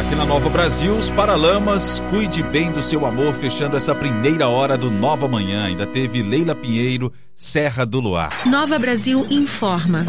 Aqui na Nova Brasil, os Paralamas, cuide bem do seu amor, fechando essa primeira hora do Nova Manhã. Ainda teve Leila Pinheiro, Serra do Luar. Nova Brasil informa.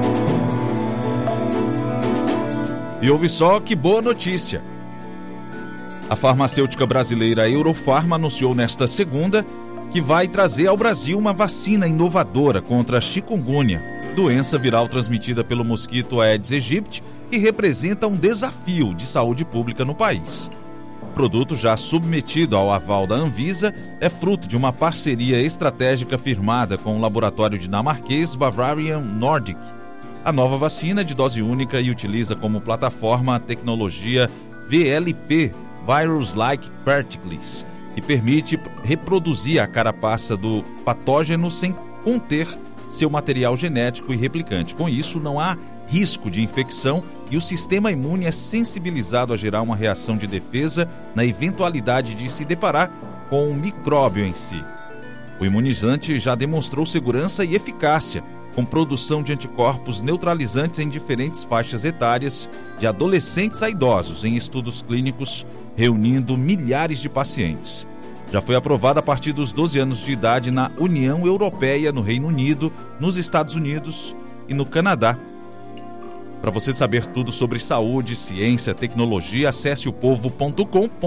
E ouve só que boa notícia. A farmacêutica brasileira Eurofarma anunciou nesta segunda que vai trazer ao Brasil uma vacina inovadora contra a chikungunya, doença viral transmitida pelo mosquito Aedes aegypti, que representa um desafio de saúde pública no país. O produto, já submetido ao aval da Anvisa, é fruto de uma parceria estratégica firmada com o laboratório dinamarquês Bavarian Nordic. A nova vacina é de dose única e utiliza como plataforma a tecnologia VLP, Virus-like Particles, que permite reproduzir a carapaça do patógeno sem conter seu material genético e replicante. Com isso, não há risco de infecção e o sistema imune é sensibilizado a gerar uma reação de defesa na eventualidade de se deparar com o micróbio em si. O imunizante já demonstrou segurança e eficácia, com produção de anticorpos neutralizantes em diferentes faixas etárias, de adolescentes a idosos, em estudos clínicos, reunindo milhares de pacientes. Já foi aprovada a partir dos 12 anos de idade na União Europeia, no Reino Unido, nos Estados Unidos e no Canadá. Para você saber tudo sobre saúde, ciência, tecnologia, acesse opovo.com.br.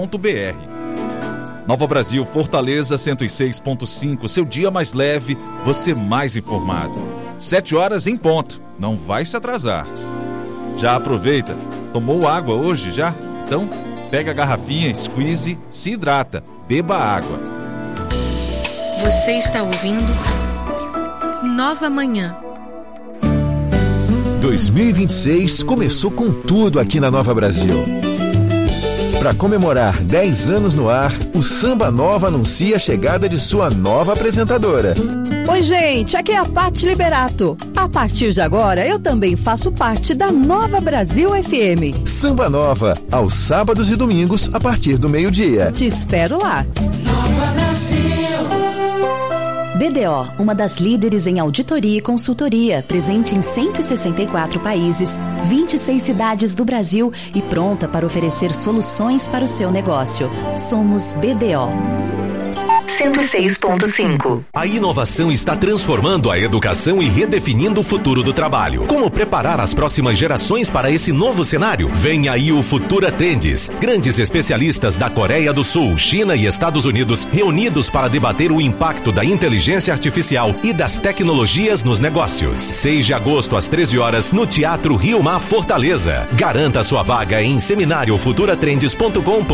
Nova Brasil, Fortaleza 106.5, seu dia mais leve, você mais informado. 7 horas em ponto, não vai se atrasar. Já aproveita, tomou água hoje já? Então pega a garrafinha, squeeze, se hidrata, beba água. Você está ouvindo Nova Manhã. 2026 começou com tudo aqui na Nova Brasil. Para comemorar 10 anos no ar, o Samba Nova anuncia a chegada de sua nova apresentadora. Oi, gente, aqui é a Paty Liberato. A partir de agora, eu também faço parte da Nova Brasil FM. Samba Nova, aos sábados e domingos, a partir do meio-dia. Te espero lá. Nova Brasil. BDO, uma das líderes em auditoria e consultoria, presente em 164 países, 26 cidades do Brasil e pronta para oferecer soluções para o seu negócio. Somos BDO. 106.5. A inovação está transformando a educação e redefinindo o futuro do trabalho. Como preparar as próximas gerações para esse novo cenário? Vem aí o Futura Trends. Grandes especialistas da Coreia do Sul, China e Estados Unidos reunidos para debater o impacto da inteligência artificial e das tecnologias nos negócios. 6 de agosto às 13 horas no Teatro Rio Mar Fortaleza. Garanta sua vaga em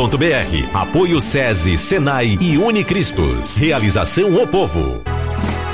seminariofuturatrendes.com.br. Apoio SESI, Senai e Unicristo. Realização O Povo.